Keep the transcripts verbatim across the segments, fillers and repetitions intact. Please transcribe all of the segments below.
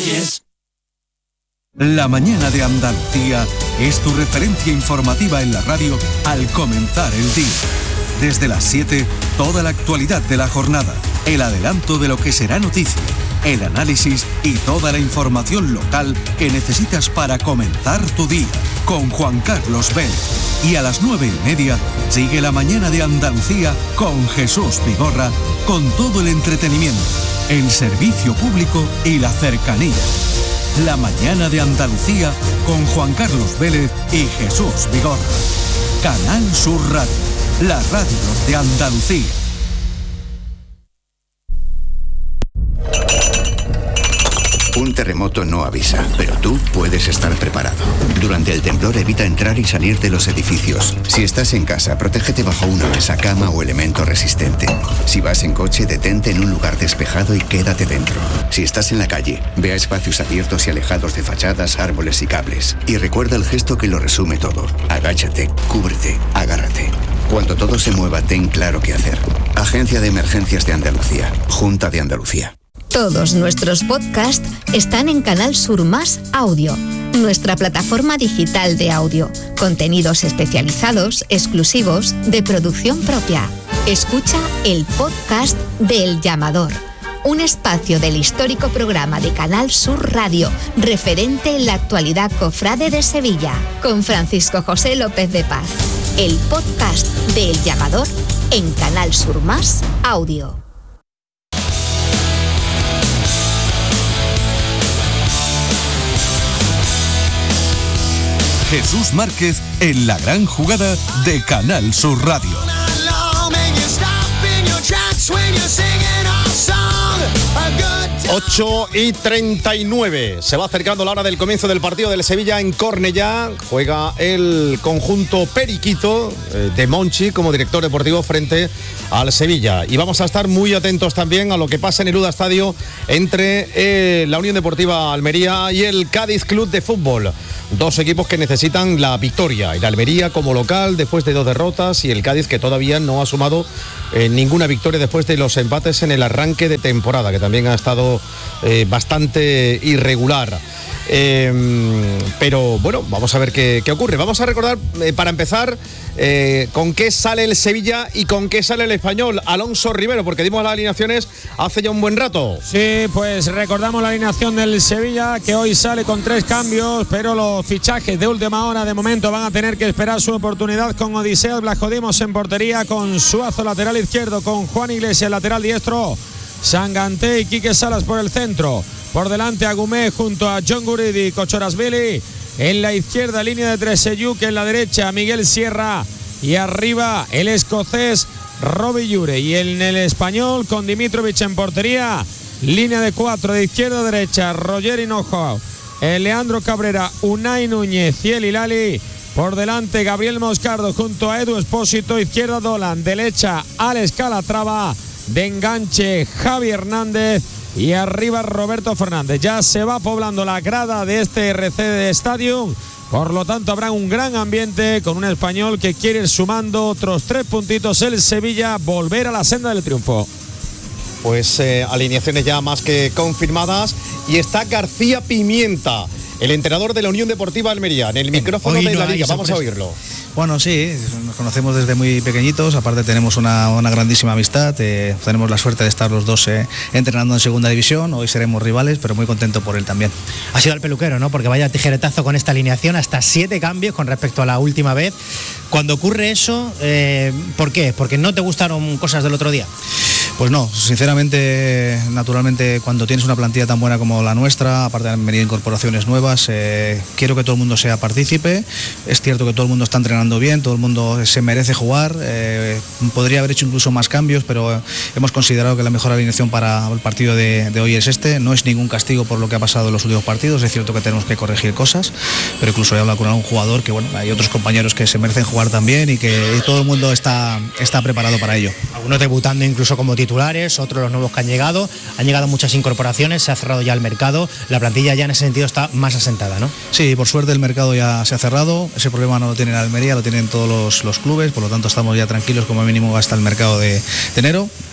Reyes. La mañana de Andalucía es tu referencia informativa en la radio al comenzar el día. Desde las siete, toda la actualidad de la jornada, el adelanto de lo que será noticia, el análisis y toda la información local que necesitas para comenzar tu día, con Juan Carlos Vélez. Y a las nueve y media, sigue la mañana de Andalucía con Jesús Vigorra, con todo el entretenimiento, el servicio público y la cercanía. La mañana de Andalucía con Juan Carlos Vélez y Jesús Vigorra. Canal Sur Radio, la radio de Andalucía. Un terremoto no avisa, pero tú puedes estar preparado. Durante el temblor evita entrar y salir de los edificios. Si estás en casa, protégete bajo una mesa, cama o elemento resistente. Si vas en coche, detente en un lugar despejado y quédate dentro. Si estás en la calle, ve a espacios abiertos y alejados de fachadas, árboles y cables. Y recuerda el gesto que lo resume todo. Agáchate, cúbrete, agárrate. Cuando todo se mueva, ten claro qué hacer. Agencia de Emergencias de Andalucía. Junta de Andalucía. Todos nuestros podcasts están en Canal Sur Más Audio, nuestra plataforma digital de audio. Contenidos especializados, exclusivos, de producción propia. Escucha el podcast de El Llamador, un espacio del histórico programa de Canal Sur Radio, referente en la actualidad cofrade de Sevilla, con Francisco José López de Paz. El podcast de El Llamador en Canal Sur Más Audio. Jesús Márquez en la gran jugada de Canal Sur Radio. ocho y treinta y nueve. Se va acercando la hora del comienzo del partido del Sevilla en Cornellá. Juega el conjunto periquito eh, de Monchi como director deportivo frente al Sevilla. Y vamos a estar muy atentos también a lo que pasa en el U D A Estadio entre eh, la Unión Deportiva Almería y el Cádiz Club de Fútbol. Dos equipos que necesitan la victoria. El Almería como local después de dos derrotas y el Cádiz que todavía no ha sumado eh, ninguna victoria después de los empates en el arranque de temporada, que también ha estado eh, bastante irregular. Eh, pero bueno, vamos a ver qué, qué ocurre. Vamos a recordar, eh, para empezar, eh, con qué sale el Sevilla y con qué sale el Español. Alonso Rivero, porque dimos las alineaciones hace ya un buen rato. Sí, pues recordamos la alineación del Sevilla, que hoy sale con tres cambios, pero los fichajes de última hora de momento van a tener que esperar su oportunidad, con Odiseas Blajodimos en portería, con Suazo lateral izquierdo, con Juan Iglesias lateral diestro, Sanganté y Quique Salas por el centro. Por delante Agumé junto a John Guridi y Kochorasvili. En la izquierda línea de Treseyuk, en la derecha Miguel Sierra y arriba el escocés Robbie Ure. Y en el Español con Dimitrovic en portería, línea de cuatro de izquierda a derecha Roger Hinojo, el Leandro Cabrera, Unai Núñez y el Hilali. Por delante Gabriel Moscardo junto a Edu Espósito, izquierda Dolan, derecha Alex Calatrava, de enganche Javi Hernández y arriba Roberto Fernández. Ya se va poblando la grada de este R C D Stadium, por lo tanto habrá un gran ambiente con un Español que quiere ir sumando otros tres puntitos, el Sevilla volver a la senda del triunfo. Pues eh, alineaciones ya más que confirmadas, y está García Pimienta, el entrenador de la Unión Deportiva Almería, en el micrófono Hoy de no la Liga. Vamos sorpresa. a oírlo. Bueno, sí, nos conocemos desde muy pequeñitos, aparte tenemos una, una grandísima amistad, eh, tenemos la suerte de estar los dos eh, entrenando en segunda división, hoy seremos rivales, pero muy contento por él también. Ha sido el peluquero, ¿no? Porque vaya tijeretazo con esta alineación, hasta siete cambios con respecto a la última vez. Cuando ocurre eso, eh, ¿por qué? ¿Porque no te gustaron cosas del otro día? Pues no, sinceramente, naturalmente, cuando tienes una plantilla tan buena como la nuestra, aparte de han venido incorporaciones nuevas, eh, quiero que todo el mundo sea partícipe. Es cierto que todo el mundo está entrenando bien, todo el mundo se merece jugar, eh, podría haber hecho incluso más cambios, pero hemos considerado que la mejor alineación para el partido de, de hoy es este. No es ningún castigo por lo que ha pasado en los últimos partidos, es cierto que tenemos que corregir cosas, pero incluso he hablado con algún jugador que, bueno, hay otros compañeros que se merecen jugar también y que y todo el mundo está, está preparado para ello. Algunos debutando incluso como titulares, otros los nuevos que han llegado, han llegado muchas incorporaciones, se ha cerrado ya el mercado, la plantilla ya en ese sentido está más asentada, ¿no? Sí, por suerte el mercado ya se ha cerrado, ese problema no lo tiene la Almería, lo tienen todos los, los clubes, por lo tanto estamos ya tranquilos como mínimo hasta el mercado de, de enero.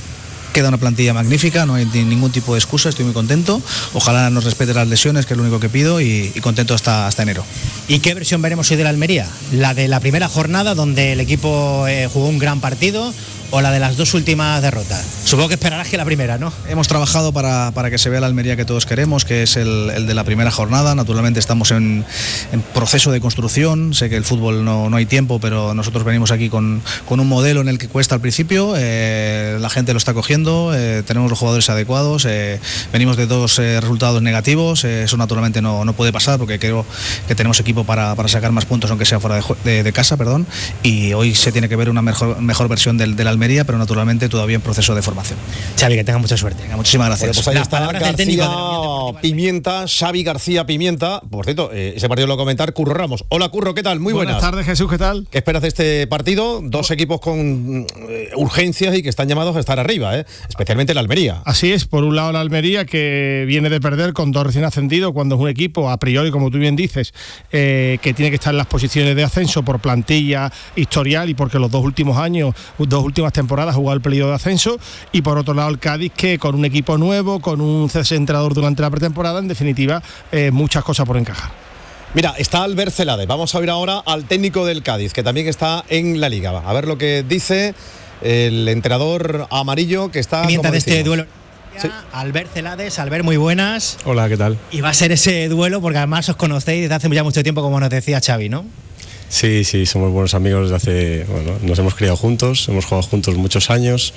Queda una plantilla magnífica, no hay ningún tipo de excusa, estoy muy contento. Ojalá nos respete las lesiones, que es lo único que pido, y, y contento hasta, hasta enero. ¿Y qué versión veremos hoy de la Almería? ¿La de la primera jornada, donde el equipo eh, jugó un gran partido, o la de las dos últimas derrotas? Supongo que esperarás que la primera, ¿no? Hemos trabajado para, para que se vea la Almería que todos queremos, que es el, el de la primera jornada. Naturalmente estamos en, en proceso de construcción. Sé que el fútbol no, no hay tiempo, pero nosotros venimos aquí con, con un modelo en el que cuesta al principio. Eh, la gente lo está cogiendo, eh, tenemos los jugadores adecuados, eh, venimos de dos eh, resultados negativos. Eh, eso naturalmente no, no puede pasar, porque creo que tenemos equipo para, para sacar más puntos, aunque sea fuera de, de, de casa, perdón. Y hoy se tiene que ver una mejor, mejor versión del, del Almería, pero naturalmente todavía en proceso de formación. Xavi, que tenga mucha suerte. Venga, muchísimas gracias. Bueno, pues ahí está García Pimienta, Xavi García Pimienta. Por cierto, eh, ese partido lo va a comentar Curro Ramos. Hola, Curro, ¿qué tal? Muy buenas. Buenas tardes, Jesús, ¿qué tal? ¿Qué esperas de este partido? Dos equipos con eh, urgencias y que están llamados a estar arriba, eh, especialmente la Almería. Así es, por un lado la Almería, que viene de perder con dos recién ascendidos, cuando es un equipo, a priori, como tú bien dices, eh, que tiene que estar en las posiciones de ascenso por plantilla, historial, y porque los dos últimos años, dos últimas temporadas ha jugado el peligro de ascenso. Y por otro lado el Cádiz, que con un equipo nuevo, con un entrenador durante la pretemporada, en definitiva, eh, muchas cosas por encajar. Mira, está Albert Celades. Vamos a oír ahora al técnico del Cádiz, que también está en la Liga. A ver lo que dice el entrenador amarillo, que está... Mientras de este duelo... Sí. Albert Celades, Albert, muy buenas. Hola, ¿qué tal? Y va a ser ese duelo, porque además os conocéis desde hace ya mucho tiempo, como nos decía Xavi, ¿no? Sí, sí, somos buenos amigos desde hace... Bueno, nos hemos criado juntos, hemos jugado juntos muchos años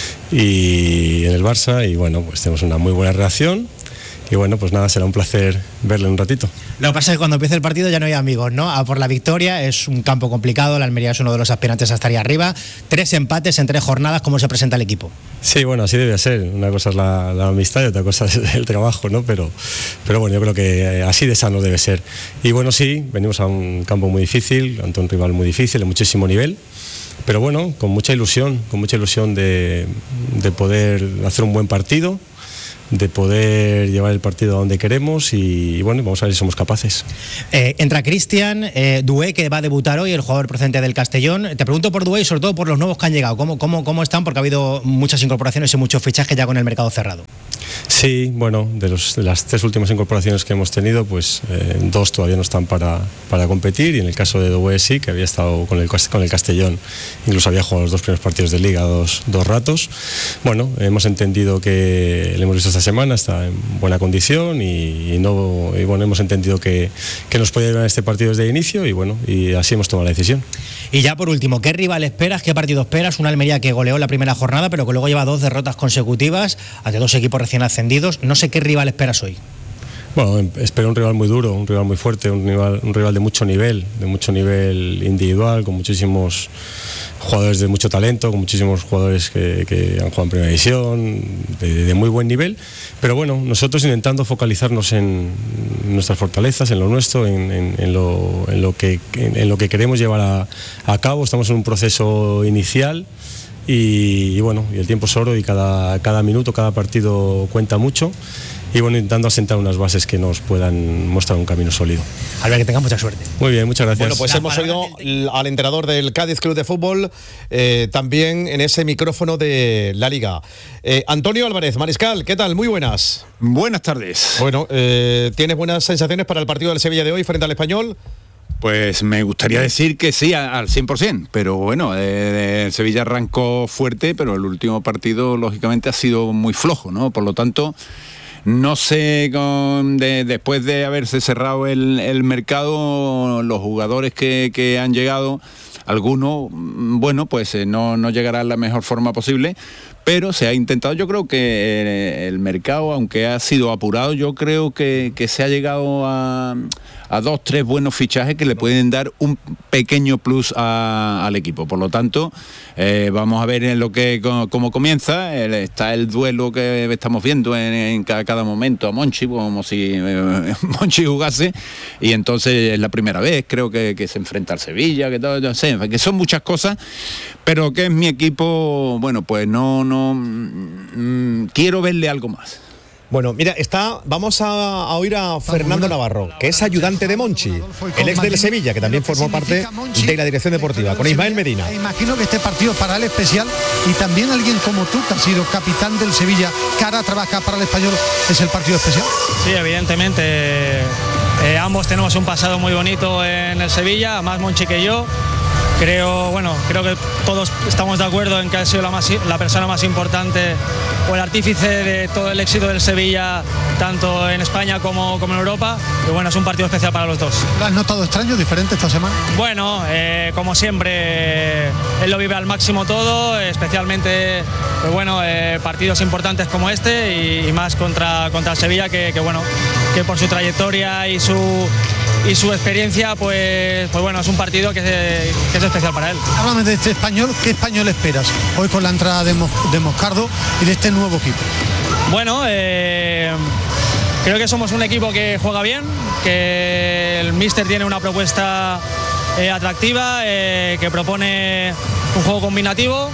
y en el Barça, y bueno, pues tenemos una muy buena relación. Y bueno, pues nada, será un placer verle un ratito. Lo que pasa es que cuando empiece el partido ya no hay amigos, ¿no? A por la victoria, es un campo complicado, la Almería es uno de los aspirantes a estar ahí arriba. Tres empates en tres jornadas, ¿cómo se presenta el equipo? Sí, bueno, así debe ser. Una cosa es la, la amistad y otra cosa es el trabajo, ¿no? Pero, pero bueno, yo creo que así de sano debe ser. Y bueno, sí, venimos a un campo muy difícil, ante un rival muy difícil, de muchísimo nivel. Pero bueno, con mucha ilusión, con mucha ilusión de, de poder hacer un buen partido, de poder llevar el partido a donde queremos, y, y bueno, vamos a ver si somos capaces. Eh, entra Cristian, eh, Dué, que va a debutar hoy, el jugador procedente del Castellón. Te pregunto por Dué y sobre todo por los nuevos que han llegado. ¿Cómo, cómo, cómo están? Porque ha habido muchas incorporaciones y muchos fichajes ya con el mercado cerrado. Sí, bueno, de, los, de las tres últimas incorporaciones que hemos tenido, pues eh, dos todavía no están para, para competir, y en el caso de Dué sí, que había estado con el, con el Castellón, incluso había jugado los dos primeros partidos de Liga dos, dos ratos. Bueno, hemos entendido que le hemos visto esta semana, está en buena condición, y, y, no, y bueno, hemos entendido que, que nos puede llevar este partido desde el inicio, y bueno, y así hemos tomado la decisión. Y ya por último, ¿qué rival esperas? ¿Qué partido esperas? Una Almería que goleó la primera jornada, pero que luego lleva dos derrotas consecutivas ante dos equipos recién ascendidos. No sé qué rival esperas hoy. Bueno, espero un rival muy duro, un rival muy fuerte, un rival, un rival de mucho nivel, de mucho nivel individual, con muchísimos jugadores de mucho talento, con muchísimos jugadores que, que han jugado en primera división, de, de muy buen nivel. Pero bueno, nosotros intentando focalizarnos en nuestras fortalezas, en lo nuestro, en, en, en, lo, en, lo, que, en, en lo que queremos llevar a, a cabo. Estamos en un proceso inicial. Y, y bueno, y el tiempo es oro, y cada, cada minuto, cada partido cuenta mucho, y bueno, intentando asentar unas bases que nos puedan mostrar un camino sólido. Albert, que tenga mucha suerte. Muy bien, muchas gracias. Bueno, pues hemos oído al entrenador del Cádiz Club de Fútbol, eh, también en ese micrófono de la Liga. Eh, Antonio Álvarez, Mariscal, ¿qué tal? Muy buenas. Buenas tardes. Bueno, eh, ¿tienes buenas sensaciones para el partido del Sevilla de hoy frente al Español? Pues me gustaría decir que sí, al cien por ciento, pero bueno, eh, Sevilla arrancó fuerte, pero el último partido lógicamente ha sido muy flojo, ¿no? Por lo tanto, no sé, con, de, después de haberse cerrado el, el mercado, los jugadores que, que han llegado, algunos, bueno, pues eh, no, no llegarán de la mejor forma posible, pero se ha intentado. Yo creo que el mercado, aunque ha sido apurado, yo creo que, que se ha llegado a, a dos, tres buenos fichajes que le pueden dar un pequeño plus a, al equipo. Por lo tanto, eh, vamos a ver en lo que cómo comienza. El, está el duelo que estamos viendo en, en cada, cada momento a Monchi, como si eh, Monchi jugase, y entonces es la primera vez, creo que, que se enfrenta al Sevilla, que todo, no sé, que son muchas cosas, pero que es mi equipo, bueno, pues no, no mmm, quiero verle algo más. Bueno, mira, está, vamos a, a oír a Fernando Navarro, que es ayudante de Monchi, el ex del Sevilla, que también formó parte de la dirección deportiva, con Ismael Medina. Imagino que este partido es para él especial y también alguien como tú, que has sido capitán del Sevilla, que ahora trabaja para el Español, es el partido especial. Sí, evidentemente. Eh, ambos tenemos un pasado muy bonito en el Sevilla, más Monchi que yo. Creo, bueno, creo que todos estamos de acuerdo en que ha sido la, más, la persona más importante o el artífice de todo el éxito del Sevilla, tanto en España como, como en Europa. Y bueno, es un partido especial para los dos. ¿Lo has notado extraño, diferente esta semana? Bueno, eh, como siempre, él lo vive al máximo todo, especialmente pues bueno, eh, partidos importantes como este y, y más contra, contra el Sevilla, que, que bueno, que por su trayectoria y su y su experiencia, pues, pues bueno, es un partido que es, que es especial para él. Háblame de este Español, ¿qué Español esperas hoy con la entrada de, Mos, de Moscardo y de este nuevo equipo? Bueno, eh, creo que somos un equipo que juega bien, que el míster tiene una propuesta eh, atractiva, eh, que propone un juego combinativo.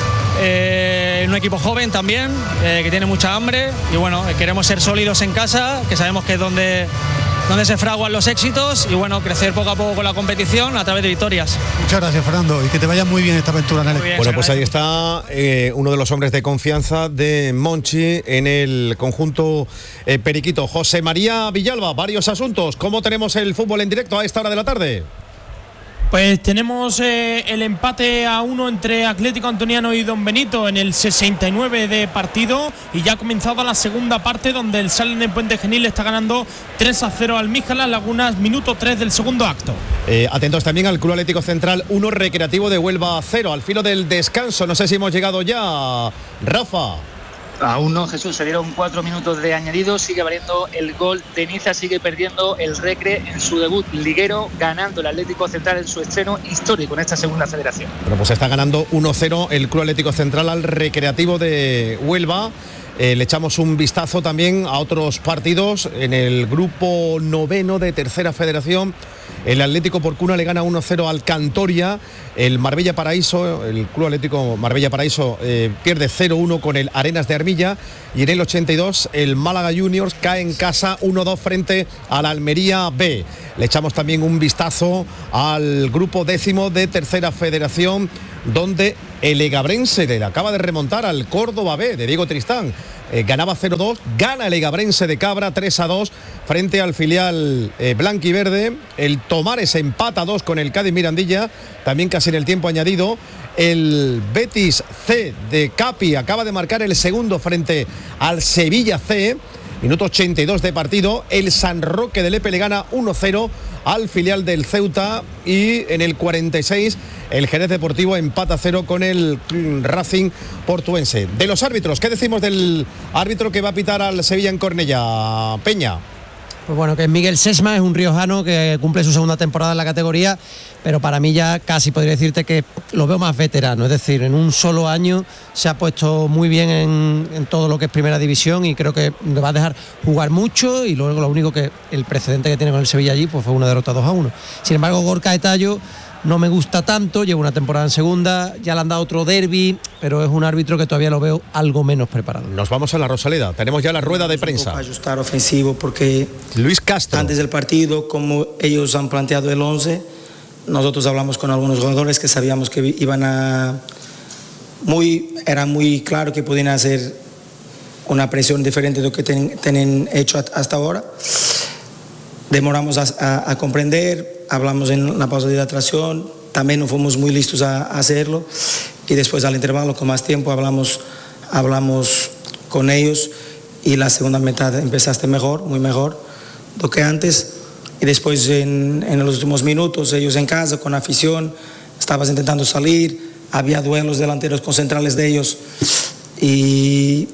Eh, un equipo joven también, eh, que tiene mucha hambre y bueno, queremos ser sólidos en casa, que sabemos que es donde, donde se fraguan los éxitos y bueno, crecer poco a poco con la competición a través de victorias. Muchas gracias, Fernando, y que te vaya muy bien esta aventura en el equipo. Bueno, pues ahí está eh, uno de los hombres de confianza de Monchi en el conjunto eh, periquito. José María Villalba, varios asuntos. ¿Cómo tenemos el fútbol en directo a esta hora de la tarde? Pues tenemos eh, el empate a uno entre Atlético Antoniano y Don Benito en el sesenta y nueve de partido y ya ha comenzado la segunda parte donde el Salen de Puente Genil está ganando tres a cero al Míjalas Lagunas, minuto tres del segundo acto. Eh, atentos también al Club Atlético Central uno, Recreativo de Huelva cero, al filo del descanso. No sé si hemos llegado ya, Rafa. Aún no, Jesús, se dieron cuatro minutos de añadido, sigue valiendo el gol de Niza, sigue perdiendo el Recre en su debut liguero, ganando el Atlético Central en su estreno histórico en esta segunda federación. Bueno, pues está ganando uno cero el Club Atlético Central al Recreativo de Huelva. Eh, le echamos un vistazo también a otros partidos en el grupo noveno de Tercera Federación. El Atlético Porcuna le gana uno cero al Cantoria. El Marbella Paraíso, el Club Atlético Marbella Paraíso eh, pierde cero uno con el Arenas de Armilla. Y en el ochenta y dos el Málaga Juniors cae en casa uno dos frente al Almería B. Le echamos también un vistazo al grupo décimo de Tercera Federación, donde el Egabrense le acaba de remontar al Córdoba B de Diego Tristán. Eh, ganaba cero dos, gana el Egabrense de Cabra tres a dos frente al filial eh, blanquiverde. El Tomares empata dos con el Cádiz Mirandilla, también casi en el tiempo añadido. El Betis C de Capi acaba de marcar el segundo frente al Sevilla C. Minuto ochenta y dos de partido, el San Roque de Lepe le gana uno cero al filial del Ceuta y en el cuarenta y seis el Jerez Deportivo empata cero con el Racing Portuense. De los árbitros, ¿qué decimos del árbitro que va a pitar al Sevilla en Cornellá, Peña? Pues bueno, que Miguel Sesma es un riojano que cumple su segunda temporada en la categoría, pero para mí ya casi podría decirte que lo veo más veterano, es decir, en un solo año se ha puesto muy bien en, en todo lo que es primera división y creo que le va a dejar jugar mucho y luego lo único que el precedente que tiene con el Sevilla allí pues fue una derrota dos a uno. Sin embargo, Gorka de Tallo no me gusta tanto, lleva una temporada en segunda, ya le han dado otro derbi, pero es un árbitro que todavía lo veo algo menos preparado. Nos vamos a la Rosaleda, tenemos ya la rueda de prensa. Para ajustar ofensivo porque Luis Castro. Antes del partido, como ellos han planteado el once, nosotros hablamos con algunos jugadores que sabíamos que iban a... muy Era muy claro que podían hacer una presión diferente de lo que tienen, tienen hecho hasta ahora. Demoramos a, a, a comprender, hablamos en la pausa de hidratación, también no fuimos muy listos a, a hacerlo y después al intervalo con más tiempo hablamos, hablamos con ellos y la segunda mitad empezaste mejor, muy mejor do que antes y después en, en los últimos minutos ellos en casa con afición, estabas intentando salir, había duelos delanteros con centrales de ellos y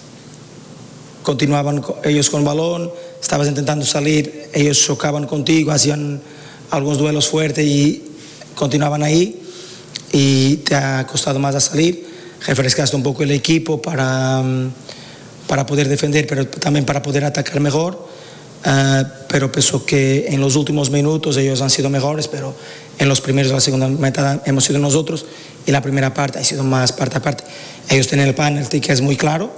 continuaban ellos con balón, estabas intentando salir, ellos chocaban contigo, hacían algunos duelos fuertes y continuaban ahí y te ha costado más a salir, refrescaste un poco el equipo para, para poder defender, pero también para poder atacar mejor, uh, pero pienso que en los últimos minutos ellos han sido mejores, pero en los primeros de la segunda mitad hemos sido nosotros y la primera parte ha sido más parte a parte. Ellos tienen el penalti que es muy claro,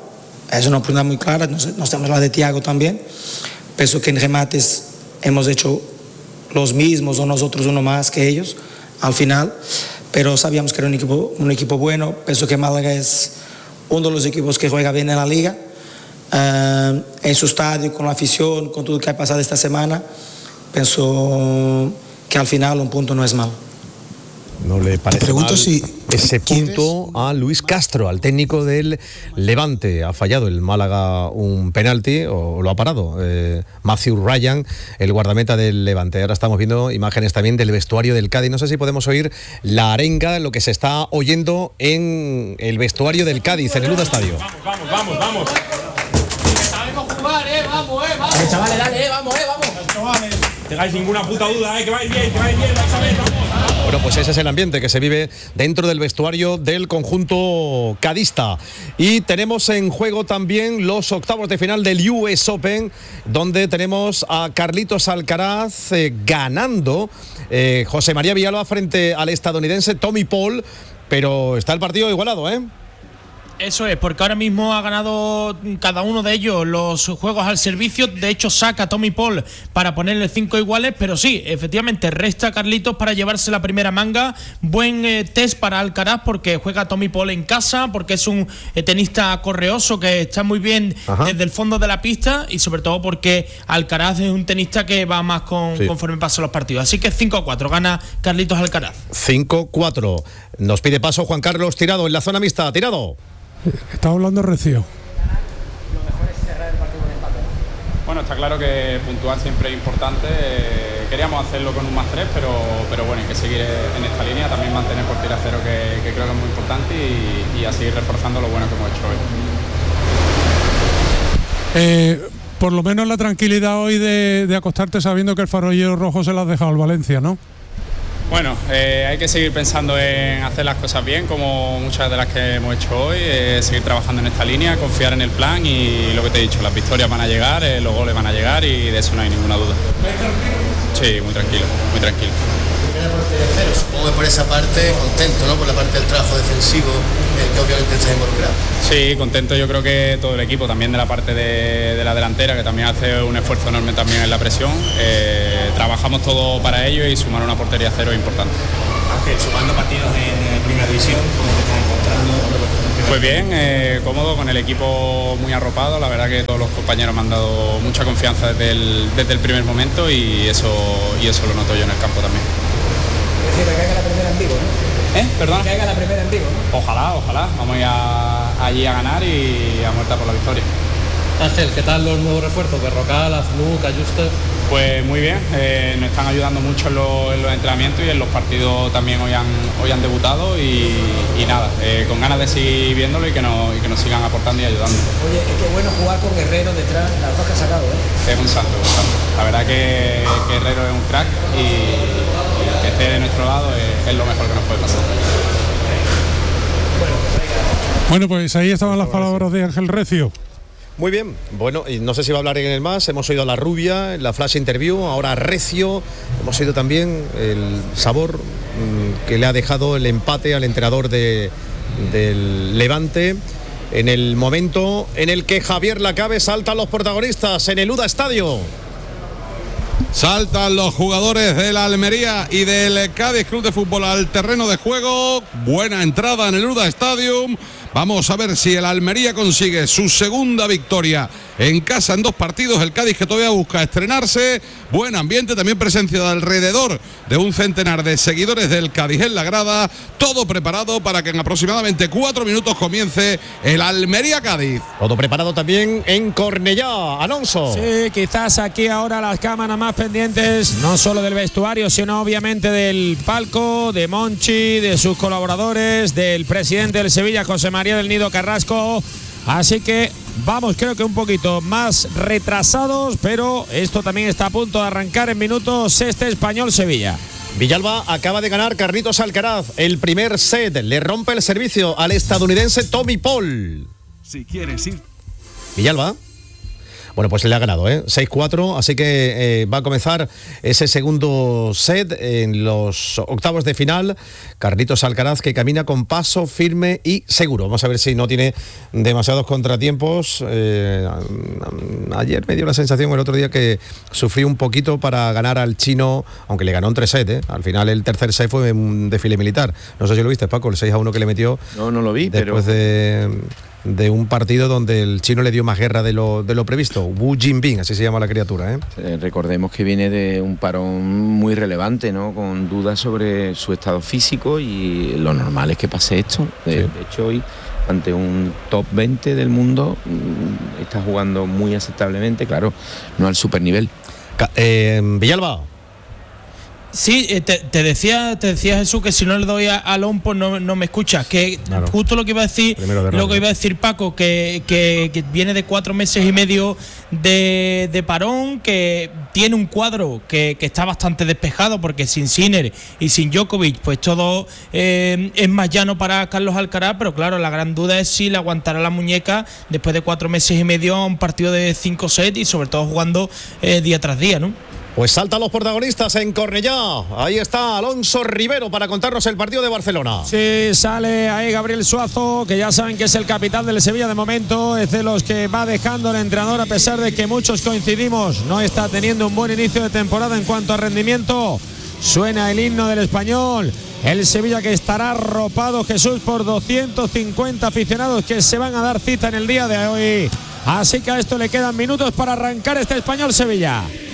es una oportunidad muy clara, nos, nos tenemos la de Thiago también. Pienso que en remates hemos hecho los mismos o nosotros uno más que ellos al final, pero sabíamos que era un equipo, un equipo bueno. Pienso que Málaga es uno de los equipos que juega bien en la liga, uh, en su estadio, con la afición, con todo lo que ha pasado esta semana. Pienso que al final un punto no es malo. No le parece pregunto mal si ese punto a Luis Castro, al técnico del Levante. Ha fallado el Málaga un penalti o lo ha parado eh, Matthew Ryan, el guardameta del Levante. Ahora estamos viendo imágenes también del vestuario del Cádiz. No sé si podemos oír la arenga, lo que se está oyendo en el vestuario del Cádiz, en el Uda Estadio. Vamos, vamos, vamos. Sabemos jugar, eh, vamos, eh, vamos. Dale, chavales, dale, eh, vamos, eh, vamos. Chavales, no tengáis ninguna puta duda, eh, que vais bien, que vais bien, vais a ver, vamos. Bueno, pues ese es el ambiente que se vive dentro del vestuario del conjunto cadista. Y tenemos en juego también los octavos de final del U S Open, donde tenemos a Carlitos Alcaraz eh, ganando eh, José María Villalba frente al estadounidense Tommy Paul, pero está el partido igualado, ¿eh? Eso es, porque ahora mismo ha ganado cada uno de ellos los juegos al servicio. De hecho, saca a Tommy Paul para ponerle cinco iguales, pero sí, efectivamente, resta a Carlitos para llevarse la primera manga. Buen eh, test para Alcaraz, porque juega Tommy Paul en casa, porque es un eh, tenista correoso que está muy bien. Ajá. Desde el fondo de la pista, y sobre todo porque Alcaraz es un tenista que va más con, sí. conforme pasan los partidos. Así que cinco a cuatro, gana Carlitos Alcaraz. cinco cuatro. Nos pide paso Juan Carlos Tirado en la zona mixta. Tirado. Está hablando Recio. Lo mejor es cerrar el partido con empate. Bueno, está claro que puntuar siempre es importante. Eh, queríamos hacerlo con un más tres, pero, pero bueno, hay que seguir en esta línea. También mantener portería cero, que, que creo que es muy importante, y, y a seguir reforzando lo bueno que hemos hecho hoy. Eh, por lo menos la tranquilidad hoy de, de acostarte sabiendo que el farolillo rojo se lo has dejado al Valencia, ¿no? Bueno, eh, hay que seguir pensando en hacer las cosas bien, como muchas de las que hemos hecho hoy, eh, seguir trabajando en esta línea, confiar en el plan, y lo que te he dicho, las victorias van a llegar, eh, los goles van a llegar, y de eso no hay ninguna duda. Sí, muy tranquilo, muy tranquilo. Cero, supongo que por esa parte contento, ¿no? Por la parte del trabajo defensivo, eh, que obviamente está involucrado. Sí, contento, yo creo que todo el equipo, también de la parte de, de la delantera, que también hace un esfuerzo enorme también en la presión. Eh, trabajamos todo para ello, y sumar una portería cero es importante. Ángel, sumando partidos en, en Primera División, ¿cómo te estás encontrando? Pues bien, eh, cómodo, con el equipo muy arropado. La verdad que todos los compañeros me han dado mucha confianza desde el, desde el primer momento, y eso, y eso lo noto yo en el campo también. Que caiga la primera en Vigo, ¿no? ¿Eh? ¿Perdón? Que caiga la primera en Vigo, ¿no? Ojalá, ojalá. Vamos a ir a, allí a ganar y a muerta por la victoria. Ángel, ¿qué tal los nuevos refuerzos? Berrocal, Azlú, Cayuste. Pues muy bien, eh, nos están ayudando mucho en, lo, en los entrenamientos, y en los partidos también hoy han, hoy han debutado, y, y nada, eh, con ganas de seguir viéndolo, y que, nos, y que nos sigan aportando y ayudando. Oye, es que bueno jugar con Herrero detrás, las dos que ha sacado, ¿eh? Es un salto, un salto. La verdad que, que Herrero es un crack, y, y que esté de nuestro lado es, es lo mejor que nos puede pasar. Bueno, pues ahí estaban las palabras de Ángel Recio. Muy bien, bueno, y no sé si va a hablar en el más. Hemos oído a la Rubia, la flash interview, ahora Recio. Hemos oído también el sabor mmm, que le ha dejado el empate al entrenador de, del Levante, en el momento en el que Javier Lacabe saltan los protagonistas en el Uda Estadio. Saltan los jugadores de la Almería y del Cádiz Club de Fútbol al terreno de juego. Buena entrada en el Uda Stadium. Vamos a ver si el Almería consigue su segunda victoria en casa en dos partidos. El Cádiz, que todavía busca estrenarse. Buen ambiente, también presencia de alrededor de un centenar de seguidores del Cádiz en la grada. Todo preparado para que en aproximadamente cuatro minutos comience el Almería-Cádiz. Todo preparado también en Cornellá, Alonso. Sí, quizás aquí ahora las cámaras más pendientes, no solo del vestuario, sino obviamente del palco, de Monchi, de sus colaboradores, del presidente del Sevilla, José María del Nido Carrasco. Así que vamos, creo que un poquito más retrasados, pero esto también está a punto de arrancar en minutos este Español-Sevilla. Villalba acaba de ganar Carlitos Alcaraz el primer set, le rompe el servicio al estadounidense Tommy Paul. Si quieres ir. Villalba. Bueno, pues le ha ganado, ¿eh? seis cuatro, así que eh, va a comenzar ese segundo set en los octavos de final. Carlitos Alcaraz, que camina con paso firme y seguro. Vamos a ver si no tiene demasiados contratiempos. Eh, ayer me dio la sensación el otro día que sufrió un poquito para ganar al chino, aunque le ganó en tres sets, ¿eh? Al final el tercer set fue un desfile militar. No sé si lo viste, Paco, el seis a uno que le metió. No, no lo vi, después pero... de, de un partido donde el chino le dio más guerra de lo, de lo previsto. Wu Jinbing, así se llama la criatura, ¿eh? Eh, recordemos que viene de un parón muy relevante, ¿no? Con dudas sobre su estado físico y lo normal es que pase esto. De, sí. de hecho, hoy, ante un top veinte del mundo, está jugando muy aceptablemente, claro, no al supernivel. Eh, Villalba. Sí, te, te decía te decía Jesús que si no le doy a, a Lon, pues no, no me escuchas. Que claro. Justo lo que iba a decir, de lo que iba a decir Paco, que, que, que viene de cuatro meses y medio de, de parón, que tiene un cuadro que, que está bastante despejado, porque sin Sinner y sin Djokovic, pues todo eh, es más llano para Carlos Alcaraz, pero claro, la gran duda es si le aguantará la muñeca después de cuatro meses y medio a un partido de cinco sets y sobre todo jugando eh, día tras día, ¿no? Pues saltan los protagonistas en Cornellá. Ahí está Alonso Rivero para contarnos el partido de Barcelona. Sí, sale ahí Gabriel Suazo, que ya saben que es el capitán del Sevilla de momento. Es de los que va dejando el entrenador, a pesar de que muchos coincidimos. No está teniendo un buen inicio de temporada en cuanto a rendimiento. Suena el himno del Español. El Sevilla que estará arropado, Jesús, por doscientos cincuenta aficionados que se van a dar cita en el día de hoy. Así que a esto le quedan minutos para arrancar este Español Sevilla.